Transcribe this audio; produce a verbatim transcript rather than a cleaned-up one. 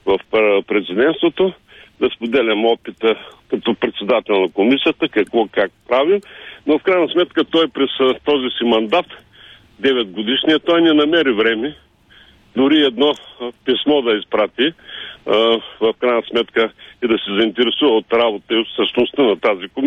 в президентството, да споделям опита като председател на комисията, какво как правим, но в крайна сметка той през този си мандат, девет годишния, той не намери време, дори едно писмо да изпрати, в крайна сметка и да се заинтересува от работа и от същността на тази комисия.